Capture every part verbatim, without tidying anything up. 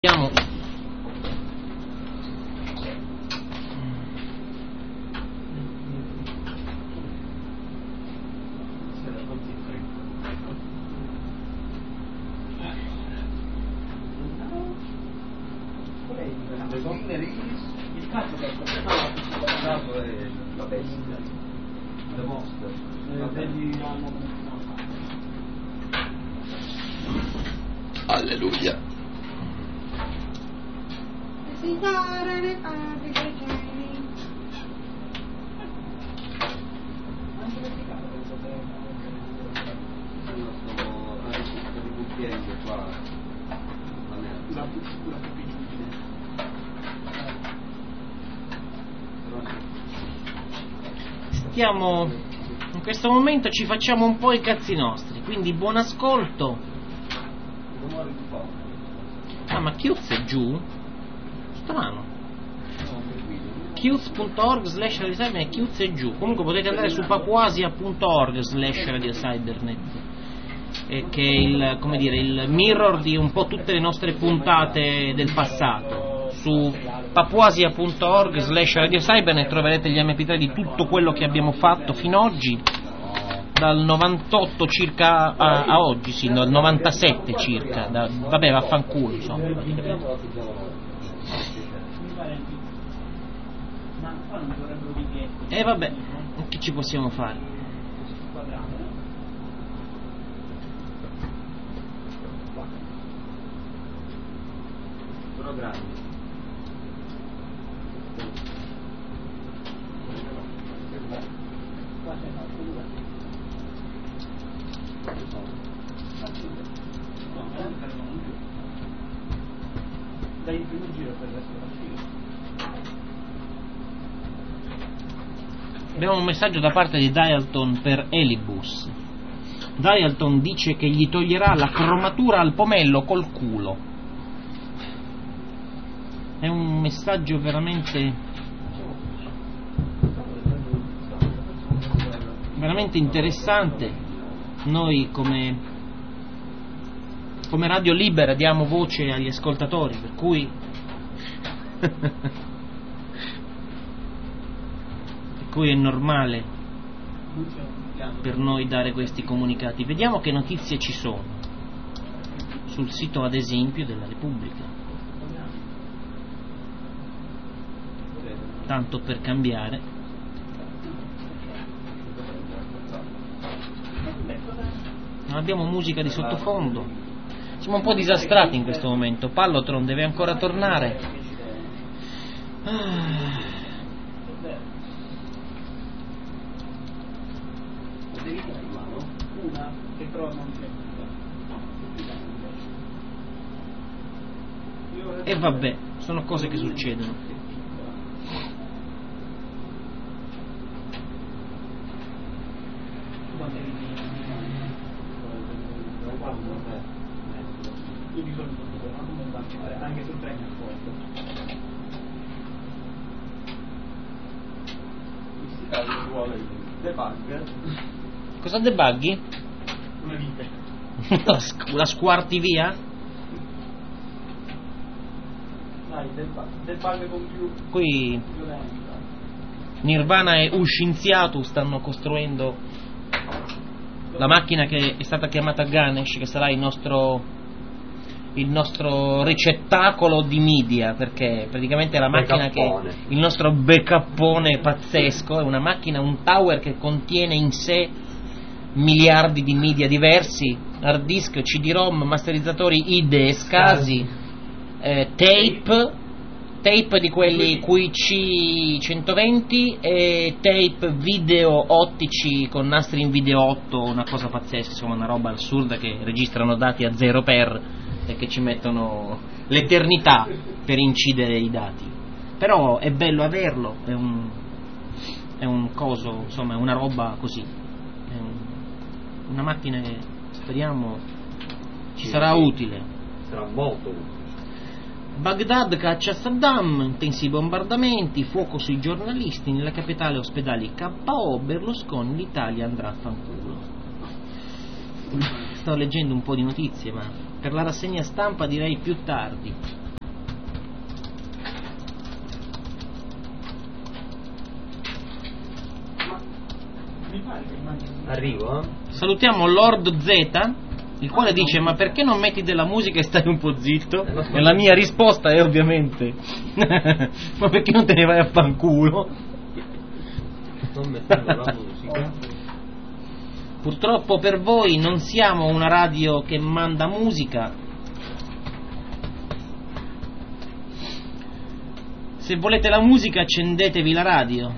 Vediamo. Il caso che è caso è la bestia, The Monster, Alleluia. Stiamo in questo momento ci facciamo un po' i cazzi nostri, quindi buon ascolto. Ah, ma Chiuz è giù? Strano. Chiuz punto org slash radio cybernet, Chiuz è giù. Comunque potete andare su papuasia punto org slash radio cybernet, eh, che è il, come dire, il mirror di un po' tutte le nostre puntate del passato. Su papuasia punto org slash radio cybernet troverete gli emme pi tre di tutto quello che abbiamo fatto fino ad oggi, dal novantotto circa a, a oggi, sì, dal novantasette circa, da, vabbè, vaffanculo, insomma. E eh, vabbè, che ci possiamo fare? Sono grandi. Dai il primo giro per adesso la Abbiamo un messaggio da parte di Dialton per Elibus. Dialton dice che gli toglierà la cromatura al pomello col culo. È un messaggio veramente veramente interessante. Noi come come Radio Libera diamo voce agli ascoltatori, per cui per cui è normale per noi dare questi comunicati. Vediamo che notizie ci sono sul sito, ad esempio, della Repubblica, tanto per cambiare. Non abbiamo musica di sottofondo, siamo un po' disastrati in questo momento. Pallotron deve ancora tornare. Ah. E vabbè, sono cose che succedono. Io di solito anche sul treno questi casi ci vuole il debug. Cosa debughi? Una vite. la, scu- la squarti via? Dai, debug con più Qui violenza. Nirvana e Uscinziatu stanno costruendo la macchina che è stata chiamata Ganesh, che sarà il nostro il nostro ricettacolo di media, perché praticamente è la macchina Backuppone. che il nostro backuppone pazzesco, è una macchina, un tower che contiene in sé miliardi di media diversi, hard disk, C D ROM, masterizzatori I D E, SCSI, eh, tape tape di quelli Q C centoventi e tape video ottici con nastri in video otto, una cosa pazzesca, insomma una roba assurda, che registrano dati a zero per e che ci mettono l'eternità per incidere i dati. Però è bello averlo, è un è un coso, insomma, è una roba così, è un, una macchina che speriamo ci sarà utile. Sarà molto utile. Baghdad caccia Saddam, intensi bombardamenti, fuoco sui giornalisti, nella capitale ospedali K O, Berlusconi, l'Italia andrà a fanculo. Sto leggendo un po' di notizie, ma per la rassegna stampa direi più tardi. Arrivo, eh? Salutiamo Lord Z, il quale dice: ma perché non metti della musica e stai un po' zitto? E la mia risposta è ovviamente: ma perché non te ne vai a fanculo? Sto mettendo la musica. Purtroppo per voi non siamo una radio che manda musica. Se volete la musica, accendetevi la radio.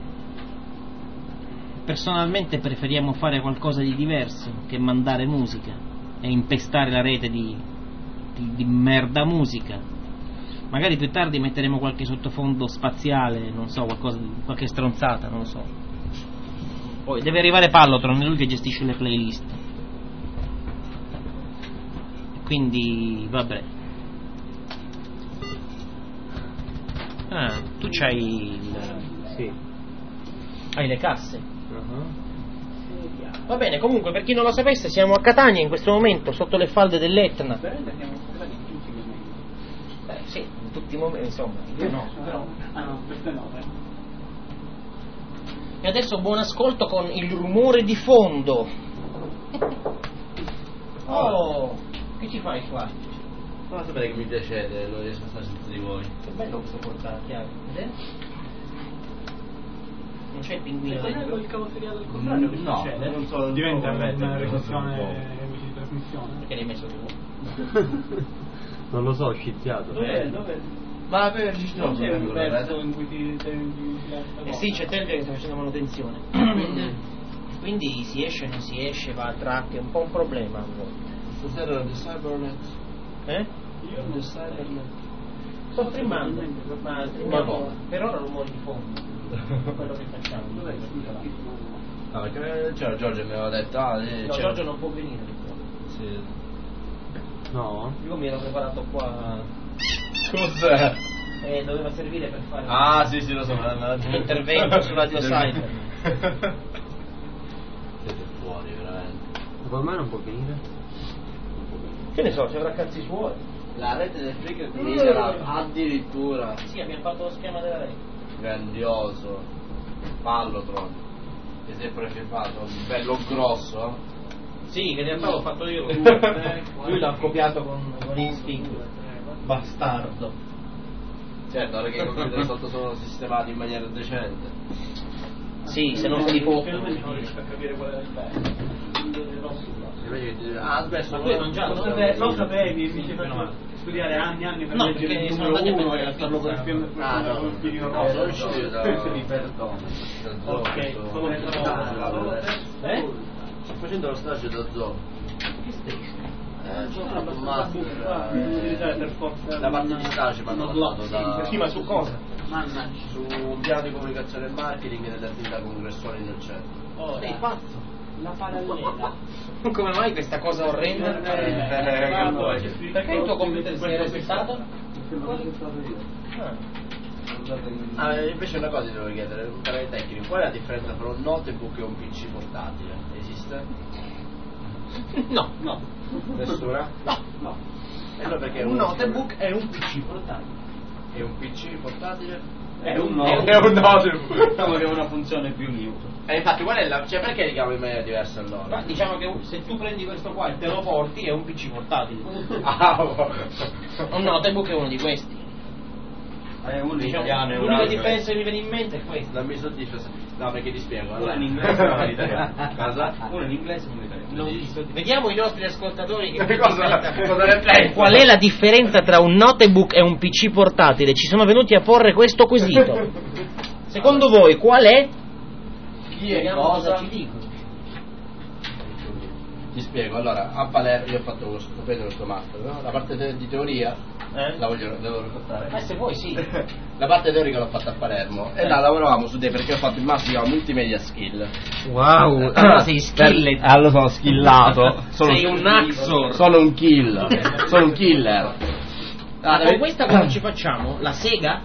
Personalmente preferiamo fare qualcosa di diverso che mandare musica e impestare la rete di, di, di merda musica. Magari più tardi metteremo qualche sottofondo spaziale, non so, qualcosa, qualche stronzata, non lo so. Poi deve arrivare Pallotron, è lui che gestisce le playlist. Quindi, vabbè. Ah, tu c'hai il... Sì. hai le casse. Uh-huh. Va bene, comunque, per chi non lo sapesse, siamo a Catania in questo momento, sotto le falde dell'Etna. Veramente siamo stati in tutti i momenti. Beh, sì, in tutti i momenti, insomma. Io no. Però, ah no, queste no, eh. E adesso buon ascolto con il rumore di fondo. Oh, che ci fai qua? Ma sapete che mi piacete, non riesco a stare senza di voi. Che bello questo portachiave. Vedete? Non c'è il pinguino Stai dentro? il cavo seriale al contrario, che No, succede? non so, Diventa non so, una non so. registrazione di trasmissione. Perché l'hai messo tu? Non lo so, ho sciziato. Dov'è? Dov'è? Ma per il Non c'è un pezzo no, in cui ti ti- Eh sì, c'è Telvia che sta facendo manutenzione. Quindi si esce, non si esce, va a track, è un po' un problema. Stasera di Cybernet. Eh? Io Di Cybernet. Sto streamando, ma Ma streamiamo come? per ora rumori di fondo. Quello che facciamo. Dov'è il No, perché c'era Giorgio mi aveva detto, ah, eh, No, c'era- Giorgio non può venire. Sì. No? Io mi ero preparato qua Cos'è? e doveva servire per fare Ah, sì, sì, lo so. ma- ma- un intervento su Radio Cyber. Siete fuori, veramente. Ma come mai non può venire? Che ne so, ci avrà cazzi suoi. La rete del freak migliora addirittura. Sì, abbiamo fatto lo schema della rete. Grandioso. Pallotron. Che si è prefibbato. Bello grosso. Sì, che in realtà l'ho fatto io. Lui l'ha copiato con, con Instinct. Bastardo. Certo, ora che i computer sotto sono sistemati in maniera decente. Sì, se non si può. Finalmente non riesco a capire qual è il pezzo. Ah, ha smesso. Ma tu hai mangiato? Lo sapevi, lo sapevi, mi sembra studiare anni e anni per No, leggere perché il sono numero andati a uno e prendere alzarlo con il pizza. film Ah, no, con il spirito no, rosso. sono uscito da... Di perdono. Ok, Sono entrato. Eh? sto facendo lo stage da zoo. Che striscia? Eh, c'ho fatto un master. Per forza. La parte di stage mi hanno mandato da... Sì, ma su cosa? Mannaggia. Su un piano di comunicazione e marketing delle attività congressuali nel centro. Ora, Sei pazzo? la parallela. Come mai questa cosa orrenda? Perché il tuo computer si è resettato? Ah. Ah, invece una cosa ti devo chiedere, un canale tecnico, qual è la differenza tra un notebook e un P C portatile? Esiste? No, No. Nessuna? no. No. E allora perché Un uno- notebook è un P C portatile. e un P C portatile? È un È un- no. È un notebook. Diciamo che è una funzione più new. E infatti qual è la... cioè perché li chiamo in maniera diversa allora? Ma diciamo che se tu prendi questo qua e te lo porti è un P C portatile. Ah, oh. Un notebook è uno di questi. È uno Diciamo, italiano e un l'unica altro. differenza che mi viene in mente è questa. Non mi soddisfa. No, perché ti spiego. Uno Allora. in inglese e uno in italiano. Cosa? Uno in inglese e uno in italiano. Non mi soddisfa. Vediamo i nostri ascoltatori che Cosa, cosa ne pensi? qual è la differenza tra un notebook e un P C portatile? Ci sono venuti a porre questo quesito. Secondo voi qual è? Chi è Vediamo cosa? ci dicono. Ti spiego, allora, a Palermo io ho fatto questo, ho preso questo master, no? La parte te- di teoria Eh? la voglio, devo raccontare. Eh, se vuoi sì. La parte teorica l'ho fatta a Palermo e là lavoravamo su dei, perché ho fatto il master si chiama multimedia skill. Wow, Allora sei skillet. Allora sono skillato. Sono, Sei un Naxor. sono un kill, sono un killer. Ma Ah, con deve- questa cosa ci facciamo? La sega?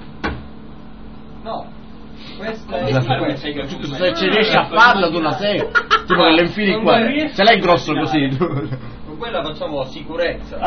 No. Questa Ma è che la schifo. sega giusta. Se ci riesci a farla tu la sei, tipo che le infili Non qua, riesci ce l'hai a grosso combinare. così tu. Con quella facciamo sicurezza.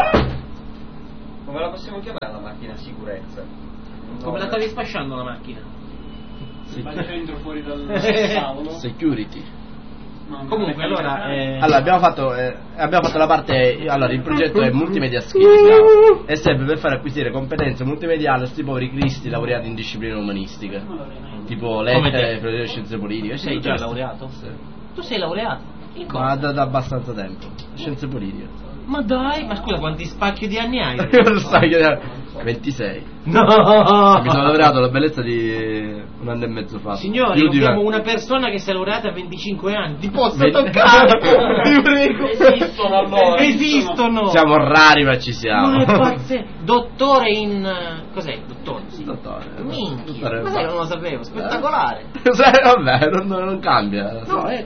Come la possiamo chiamare la macchina sicurezza? Come la stavi sfasciando la macchina? Vai dentro fuori dal tavolo. Security. No, Comunque, allora, eh, Allora abbiamo fatto, eh, abbiamo fatto la parte. Allora il progetto è multimedia skill, si chiama, e serve per far acquisire competenze multimediali a questi poveri cristi laureati in discipline umanistiche, tipo lettere, filosofia e scienze politiche. sei Sì, già questo. laureato? Sì. Tu sei laureato? In cosa? Ma da, da abbastanza tempo. Scienze politiche. Ma dai, ma scusa, quanti spacchi di anni hai? Io lo sai che ventisei. No! Mi sono laureato alla bellezza di un anno e mezzo fa. Signori, Più di abbiamo una- una persona che si è laureata a venticinque anni. Ti posso Ve- toccare? Ti prego. Esistono allora. Esistono. Siamo rari ma ci Ma siamo. è pazzesco. Dottore in... eh, cos'è? Dottore? Sì. Dottore. Minchia. Dottore. Ma sai, non lo sapevo. Spettacolare. Sai, vabbè, non, non cambia. No, è...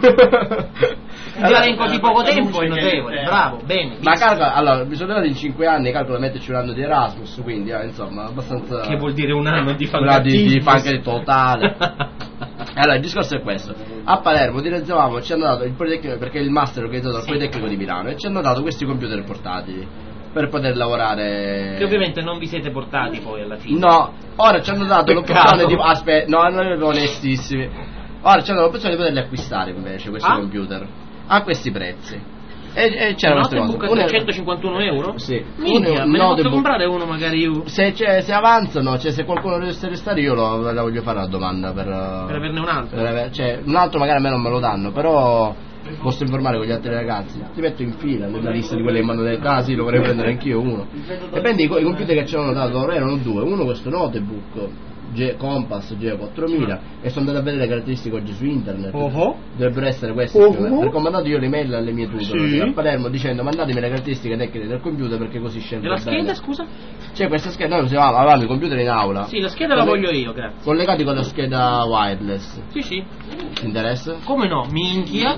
Allora, Già in così poco la tempo è luce che- notevole. Bravo, bene. Ma calcola, allora, mi sono levato in cinque anni, calcola metterci un anno di Erasmus, quindi eh, insomma, abbastanza... Che vuol dire un anno di un anno di, di fanatismo? funk totale. Allora, il discorso è questo. A Palermo utilizzavamo, ci hanno dato il Politecnico, perché il master organizzato dal Sì. Politecnico di Milano, e ci hanno dato questi computer portatili per poter lavorare. Che ovviamente non vi siete portati poi alla fine. No, ora ci hanno dato Peccato. l'opzione di... Aspetta, no, noi siamo onestissimi. Ora ci hanno dato l'opzione di poterli acquistare invece, questi Ah? computer, a questi prezzi. E, e c'era Un queste cose. notebook a Uno- trecentocinquantuno euro? Sì. Minchia, Uno- me ne posso notebook. comprare uno magari io. Se, c'è- se avanzano, cioè se qualcuno dovesse restare, io lo, la voglio fare una domanda per, Per averne un altro. per aver- cioè, un altro magari a me non me lo danno, però posso informare con gli altri ragazzi. Ti metto in fila nella lista di quelli che mi hanno detto, ah sì, lo vorrei prendere anch'io uno. E prendi i, i computer che ci hanno dato loro, erano due, uno questo notebook G- Compass G quattromila, e sono andato a vedere le caratteristiche oggi su internet. Oh. Dovrebbero essere queste, Oh. più o meno. Perché ho mandato io l'email alle mie tutor Sì. a Palermo dicendo mandatemi le caratteristiche tecniche del computer perché così scelgo E la bene. scheda, scusa? C'è questa scheda, noi avevamo, avevamo i computer in aula. Sì, la scheda la Colle- voglio io, grazie. Collegati con la scheda wireless. Sì, sì. Ti interessa? Come no? Minchia.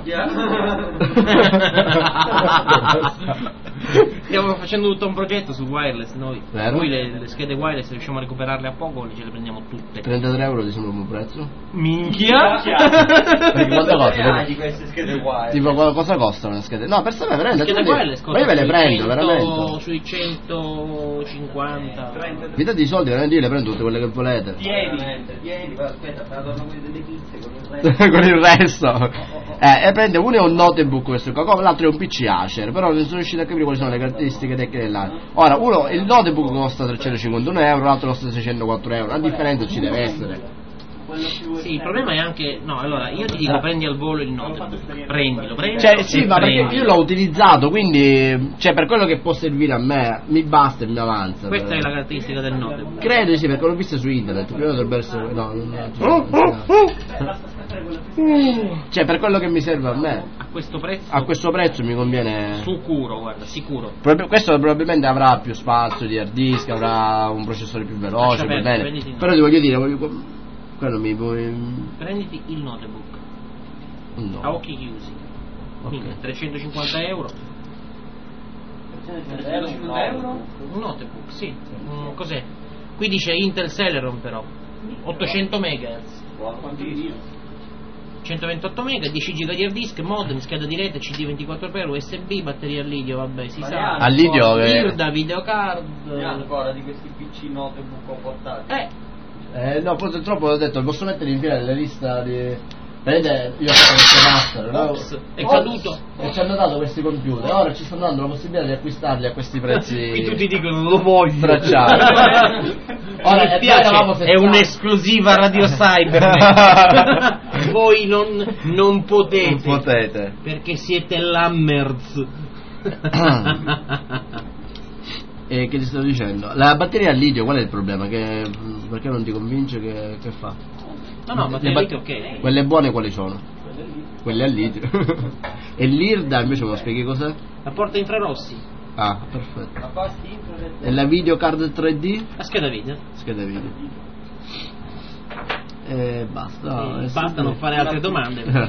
Stiamo facendo tutto un progetto su wireless noi. Vero? Noi le, le schede wireless riusciamo a recuperarle a poco, ce le prendiamo tutte. trentatré euro ti sembra un buon prezzo? Minchia. Perché quanto costa? Ah, di queste schede uguali. Tipo co- cosa costano le schede? No, per sapere veramente. Schede quindi- wireless ma io ve le sui prendo, cento veramente. Sui centocinquanta. Vi date i soldi, veramente io le prendo tutte quelle che volete. Tieni, tieni, poi aspetta, me la torno quelli delle pizze con il resto. Con il resto. Eh, e prende uno è un notebook questo qua, come l'altro è un P C Acer, però non sono riuscito a capire quali sono le caratteristiche tecniche dell'altro. Ora, uno, il notebook costa trecentocinquantuno euro, l'altro costa seicentoquattro euro, la differenza ci deve essere. Sì, il problema è anche. No, allora io ti dico prendi al volo il notebook. Prendilo, prendilo. Cioè, sì, e ma perché prendilo. io l'ho utilizzato, quindi, cioè, per quello che può servire a me, mi basta e mi avanza. Questa per- è la caratteristica del notebook. Credo di sì, perché l'ho vista su internet, prima dovrebbe essere... No, non Oh, non- Cioè, per quello che mi serve a me, A questo prezzo? a questo prezzo mi conviene... Sicuro, guarda, sicuro. Prob- Questo probabilmente avrà più spazio di hard disk, avrà un processore più veloce, Lascia va perdere, bene. prenditi il Però ti voglio dire, voglio... quello mi vuoi... Prenditi il notebook. No. A occhi chiusi. Ok. Quindi trecentocinquanta euro. trecentocinquanta euro? Un notebook, sì. Mm, cos'è? Qui dice Intel Celeron però. ottocento megahertz. Quanti? centoventotto mega, dieci giga di hard disk, modem, scheda di rete, C D ventiquattro per U S B, batteria al lidio, vabbè, si Ma sa. neanche. Al lidio che... Irda, videocard. Ne ha ancora di questi P C notebook portatili. Eh, Eh, no, purtroppo ho detto, posso mettere in fila nelle liste di... Vedete, io ho fatto questo master, no? Ops, è Ops, caduto. E ci hanno dato questi computer, ora ci stanno dando la possibilità di acquistarli a questi prezzi... qui tutti dicono lo voglio. Stracciati. Ora, Mi e piace, poi eravamo è sessanta. un'esclusiva Radio Cybernet. Voi non, non potete. Non potete. Perché siete lammers. E che ti sto dicendo? La batteria al lidio, qual è il problema? Che, perché non ti convince che, che fa? No, no, Le batteria bat- al lidio, ok. Quelle buone quali sono? Quelle al lidio. E l'IRDA invece me lo spieghi cos'è? La porta infrarossi. Ah, perfetto. Ma basti infrared. E la videocard tre D? La scheda video. Scheda video. E basta. Eh, eh, basta sì. non fare altre domande.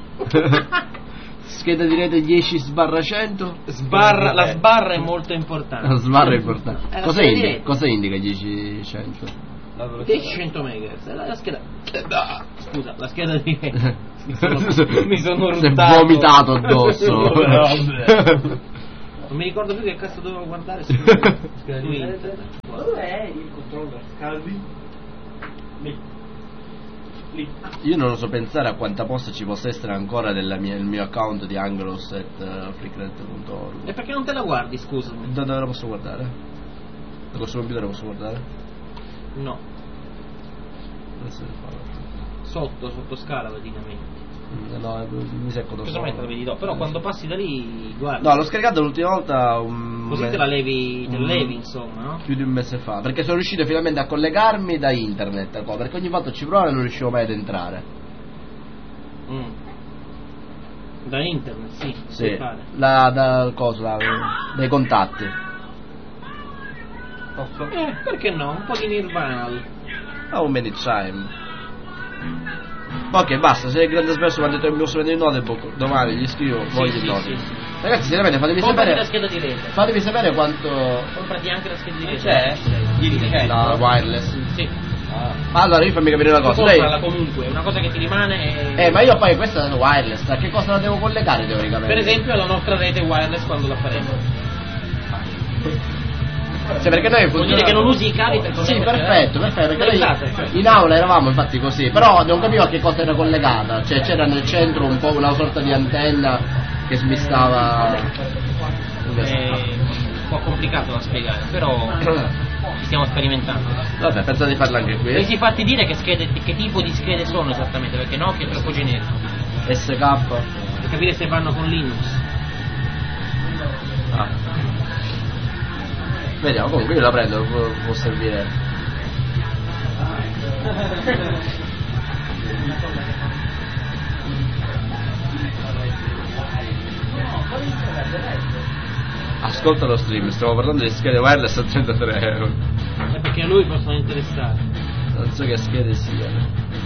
Scheda di rete dieci sbarra cento? Sbarra, la sbarra è molto importante. La sbarra è importante. È la Cosa scheda di indica, rete. cosa indica dieci cento? La velocità. cento megahertz. La, la scheda. Scusa, la scheda di. Mi sono, mi sono Si è ruttato. vomitato addosso. Vabbè. Non mi ricordo più che cazzo dovevo guardare su, su internet. Dov'è il controller? Scaldi? Lì. lì. Io non oso pensare a quanta posta ci possa essere ancora nel mio, mio account di Angelos at freecredit punto org. E perché non te la guardi, scusami? Da dove la posso guardare? Da questo computer la posso guardare? No, Adesso devo farlo. sotto, sotto scala praticamente. Mm, No, eh, mi secco da Cosa solo. metto la vedi dopo? Però quando passi da lì, guarda. No, l'ho scaricato l'ultima volta un Così me- te la levi, te la un- levi insomma, no? più di un mese fa, perché sono riuscito finalmente a collegarmi da internet, qua, perché ogni volta ci provavo e non riuscivo mai ad entrare. Mm. Da internet, sì, Sì, puoi fare. la, da, cosa, la- dai contatti. Posso? Eh, perché no? Un po' di Nirvana. How many time? Ok, basta, se il grande espresso mi ha detto che mi posso prendere il notebook, domani gli scrivo, voglio sì, il sì, notebook. sì, sì. Ragazzi, seriamente fatemi Comprati la sapere. scheda di rete. Fatemi sapere quanto. Comprati anche la scheda di rete. C'è? Gli dice No, wireless. Sì. Ma allora io fammi capire una cosa. Lei... Comprala comunque, è una cosa che ti rimane. Eh, ma io poi questa è wireless, a che cosa la devo collegare teoricamente? Per esempio alla nostra rete wireless quando la faremo. Cioè, perché noi Vuol dire che non usi i cavi per Sì, connettere, perfetto, eh? perfetto, perché noi Esatto, cioè. in aula eravamo infatti così, però non capivo a che cosa era collegata, cioè c'era nel centro un po' una sorta di antenna che smistava. È un po' complicato da spiegare, però ci stiamo sperimentando. Vabbè, penso di farla anche Dovresti qui. farti dire che, schede, che tipo di schede sono esattamente, perché no, che è troppo generico. S K. Per capire se vanno con Linux. Ah. Vediamo, comunque io la prendo, può, può servire. Ascolta lo stream, stiamo parlando di schede wireless a trentatré euro. È perché a lui possono interessare. Non so che schede siano.